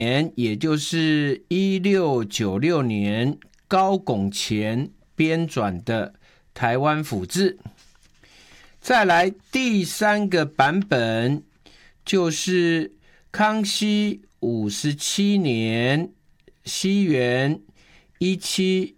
年，也就是1696年，高拱乾编纂的台湾府志。再来第三个版本，就是康熙57年，西元1718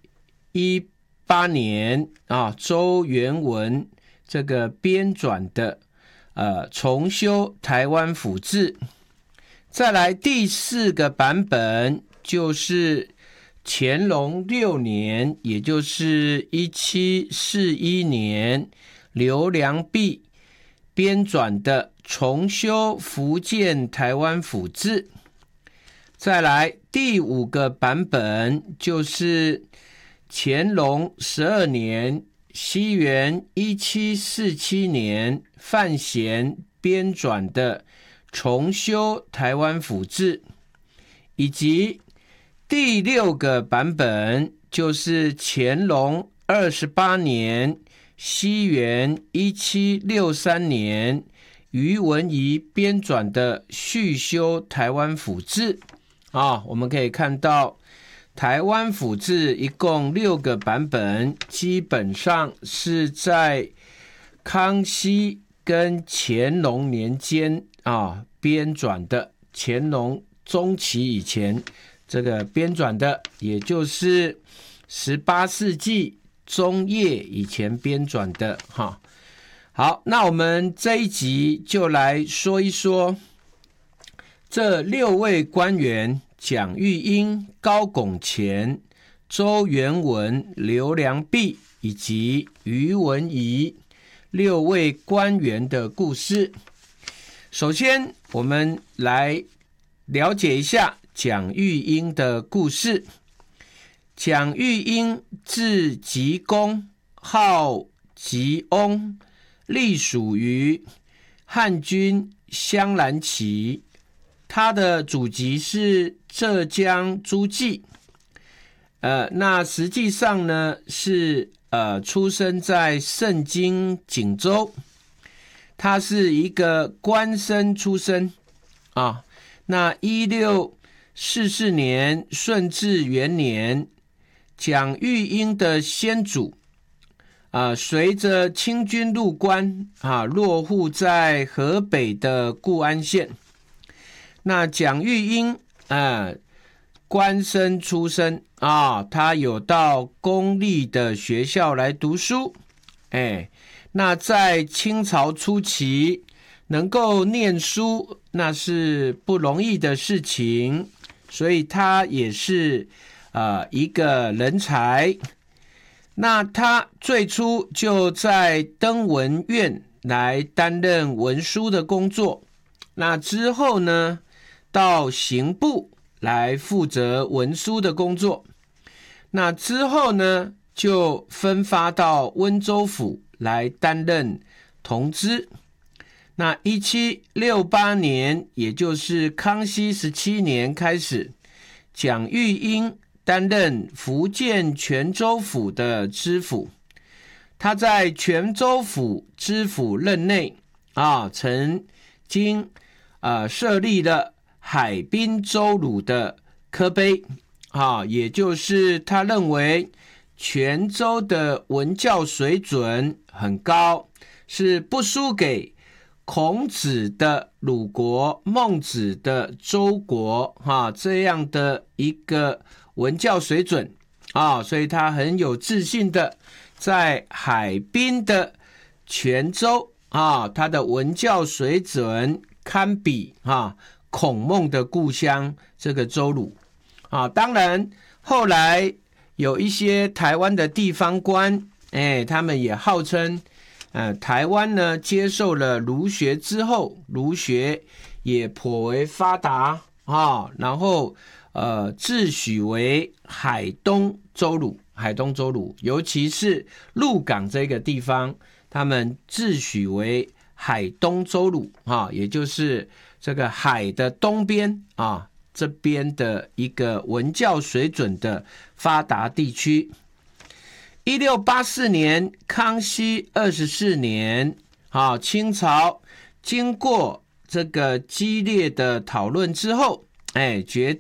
年周元文这个编纂的重修台湾府志。再来第四个版本，就是乾隆6年，也就是1741年，刘良弼编纂的重修福建台湾府志。再来第五个版本，就是乾隆12年，西元1747年，范闲编纂的重修台湾府志。以及第六个版本，就是乾隆28年，西元1763年，于文仪编纂的续修台湾府志。我们可以看到台湾府志一共6个版本，基本上是在康熙跟乾隆年间编纂的，乾隆中期以前这个编纂的，也就是18世纪中叶以前编纂的。好，那我们这一集就来说一说这6位官员，蒋玉英、高拱乾、周元文、刘良弼以及于文仪6位官员的故事。首先我们来了解一下蒋玉英的故事。蒋玉英字吉公，号吉翁，隶属于汉军镶蓝旗，他的祖籍是浙江诸暨。那实际上呢是出生在盛京锦州，他是一个官绅出身那1644年顺治元年，蒋玉英的先祖随着清军入关落户在河北的固安县。那蒋玉英官绅出身他有到公立的学校来读书。那在清朝初期能够念书，那是不容易的事情，所以他也是一个人才。那他最初就在登文院来担任文书的工作，那之后呢到刑部来负责文书的工作，那之后呢就分发到温州府来担任同知。那1768年，也就是康熙17年开始，蒋玉英担任福建泉州府的知府。他在泉州府知府任内曾经设立了海滨州鲁的科碑也就是他认为泉州的文教水准很高，是不输给孔子的鲁国、孟子的周国这样的一个文教水准所以他很有自信的在海滨的泉州他的文教水准堪比孔孟的故乡这个周鲁当然后来有一些台湾的地方官他们也号称台湾呢接受了儒学之后，儒学也颇为发达然后自诩为海东周鲁，尤其是鹿港这个地方，他们自诩为海东周鲁也就是这个海的东边这边的一个文教水准的发达地区。1684年，康熙24年清朝经过这个激烈的讨论之后决